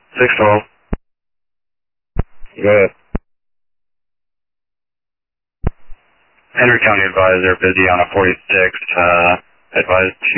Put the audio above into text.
612. Go ahead. Henry County advisor, busy on a 46, advised to